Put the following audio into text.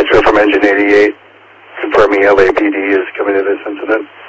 dispatcher from Engine 88, confirming LAPD is coming to this incident.